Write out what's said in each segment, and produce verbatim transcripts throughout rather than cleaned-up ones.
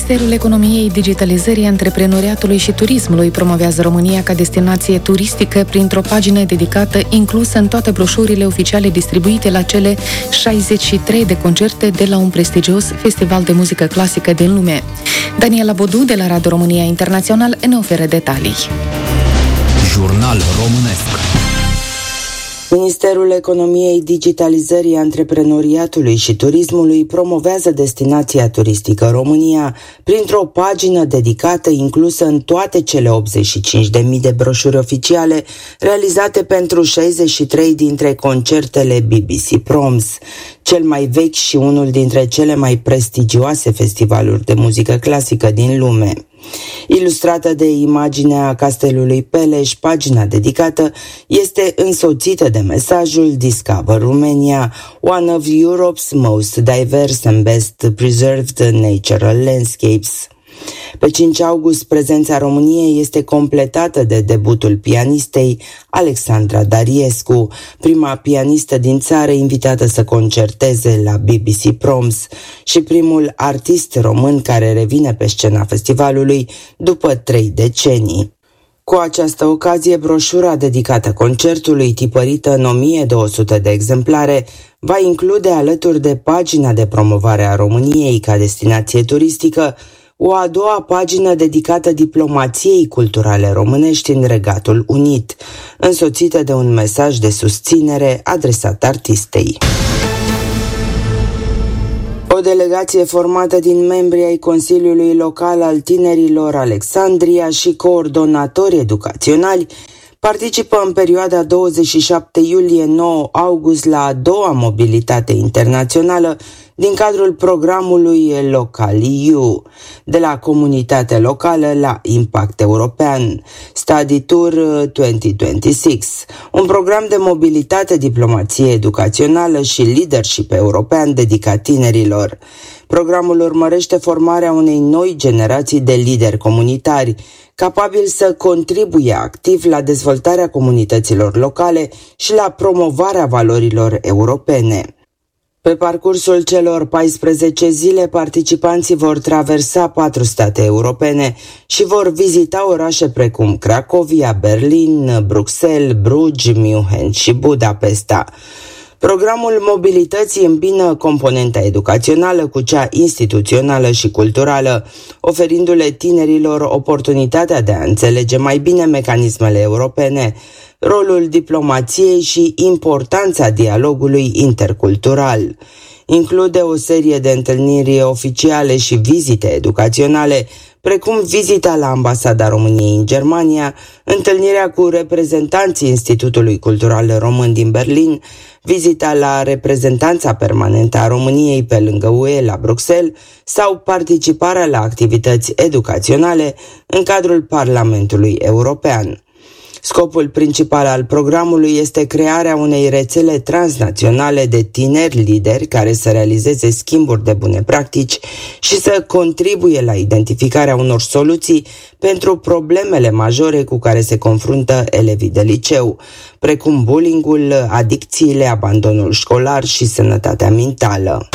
Ministerul Economiei, Digitalizării, Antreprenoriatului și Turismului promovează România ca destinație turistică printr-o pagină dedicată inclusă în toate broșurile oficiale distribuite la cele șaizeci și trei de concerte de la un prestigios festival de muzică clasică din lume. Daniela Bodu de la Radio România Internațional ne oferă detalii. Jurnal românesc. Ministerul Economiei, Digitalizării, Antreprenoriatului și Turismului promovează destinația turistică România printr-o pagină dedicată inclusă în toate cele optzeci și cinci de mii de broșuri oficiale realizate pentru șaizeci și trei dintre concertele B B C Proms, cel mai vechi și unul dintre cele mai prestigioase festivaluri de muzică clasică din lume. Ilustrată de imaginea Castelului Peleș, pagina dedicată este însoțită de mesajul Discover Romania, one of Europe's most diverse and best preserved natural landscapes. Pe cinci august, prezența României este completată de debutul pianistei Alexandra Dariescu, prima pianistă din țară invitată să concerteze la B B C Proms și primul artist român care revine pe scena festivalului după trei decenii. Cu această ocazie, broșura dedicată concertului, tipărită în o mie două sute de exemplare, va include alături de pagina de promovare a României ca destinație turistică o a doua pagină dedicată diplomației culturale românești în Regatul Unit, însoțită de un mesaj de susținere adresat artistei. O delegație formată din membri ai Consiliului Local al Tinerilor Alexandria și coordonatori educaționali participă în perioada douăzeci și șapte iulie - nouă august la a doua mobilitate internațională din cadrul programului Localiu, de la comunitate locală la impact european, Study Tour două mii douăzeci și șase, un program de mobilitate, diplomație educațională și leadership european dedicat tinerilor. Programul urmărește formarea unei noi generații de lideri comunitari, capabili să contribuie activ la dezvoltarea comunităților locale și la promovarea valorilor europene. Pe parcursul celor paisprezece zile, participanții vor traversa patru state europene și vor vizita orașe precum Cracovia, Berlin, Bruxelles, Bruges, München și Budapesta. Programul mobilității îmbină componenta educațională cu cea instituțională și culturală, oferindu-le tinerilor oportunitatea de a înțelege mai bine mecanismele europene, rolul diplomației și importanța dialogului intercultural. Include o serie de întâlniri oficiale și vizite educaționale, precum vizita la Ambasada României în Germania, întâlnirea cu reprezentanții Institutului Cultural Român din Berlin, vizita la reprezentanța permanentă a României pe lângă U E la Bruxelles sau participarea la activități educaționale în cadrul Parlamentului European. Scopul principal al programului este crearea unei rețele transnaționale de tineri lideri care să realizeze schimburi de bune practici și să contribuie la identificarea unor soluții pentru problemele majore cu care se confruntă elevii de liceu, precum bullying-ul, adicțiile, abandonul școlar și sănătatea mentală.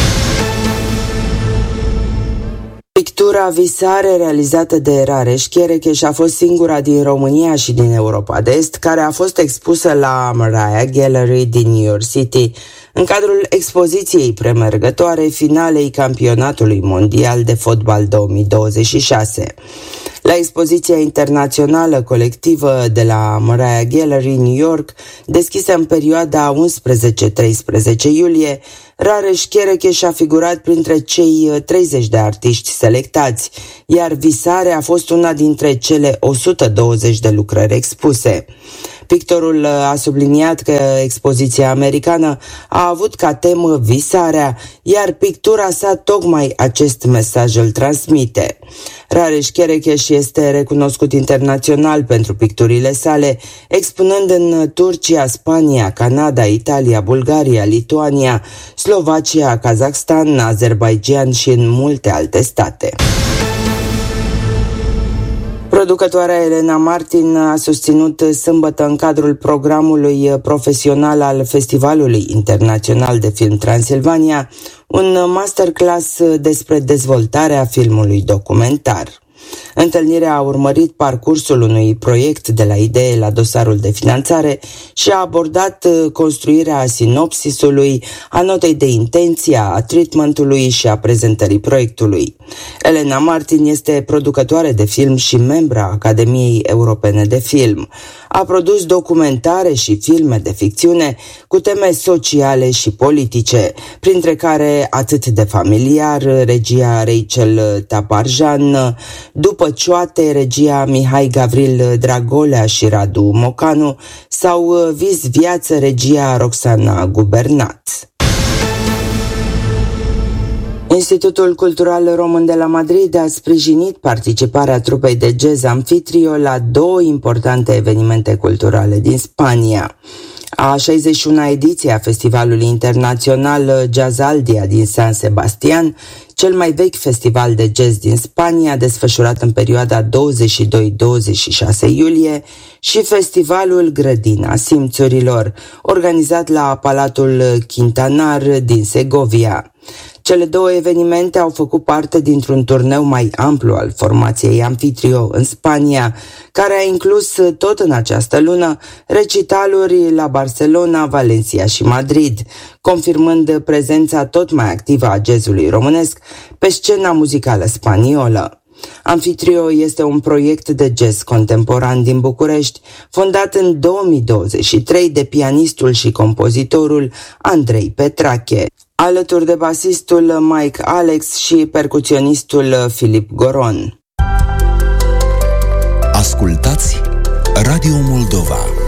Pictura Visare, realizată de Rareș Cherecheș, a fost singura din România și din Europa de Est care a fost expusă la Mariah Gallery din New York City în cadrul expoziției premergătoare finalei Campionatului Mondial de Fotbal două mii douăzeci și șase. La expoziția internațională colectivă de la Mariah Gallery New York, deschisă în perioada unsprezece treisprezece iulie, Rareș Cherecheș a figurat printre cei treizeci de artiști selectați, iar Visare a fost una dintre cele o sută douăzeci de lucrări expuse. Pictorul a subliniat că expoziția americană a avut ca temă visarea, iar pictura sa tocmai acest mesaj îl transmite. Rareș Cherecheș este recunoscut internațional pentru picturile sale, expunând în Turcia, Spania, Canada, Italia, Bulgaria, Lituania, Slovacia, Kazakhstan, Azerbaidjan și în multe alte state. Producătoarea Elena Martin a susținut sâmbătă în cadrul programului profesional al Festivalului Internațional de Film Transilvania un masterclass despre dezvoltarea filmului documentar. Întâlnirea a urmărit parcursul unui proiect de la idee la dosarul de finanțare și a abordat construirea sinopsisului, a notei de intenție, a treatmentului și a prezentării proiectului. Elena Martin este producătoare de film și membra Academiei Europene de Film. A produs documentare și filme de ficțiune cu teme sociale și politice, printre care Atât de familiar, regia Rachel Taparjan, După cioate, regia Mihai Gavril Dragolea și Radu Mocanu, sau Vis viață, regia Roxana Gubernat. Institutul Cultural Român de la Madrid a sprijinit participarea trupei de jazz Amfitrio la două importante evenimente culturale din Spania. A șaizeci și una ediție a Festivalului Internațional Jazzaldia din San Sebastian, cel mai vechi festival de jazz din Spania, desfășurat în perioada douăzeci și doi - douăzeci și șase iulie, și Festivalul Grădina Simțurilor, organizat la Palatul Quintanar din Segovia. Cele două evenimente au făcut parte dintr-un turneu mai amplu al formației Amfitrio în Spania, care a inclus tot în această lună recitaluri la Barcelona, Valencia și Madrid, confirmând prezența tot mai activă a jazzului românesc pe scena muzicală spaniolă. Amfitrio este un proiect de jazz contemporan din București, fondat în două mii douăzeci și trei de pianistul și compozitorul Andrei Petrache, alături de basistul Mike Alex și percuționistul Filip Goron. Ascultați Radio Moldova.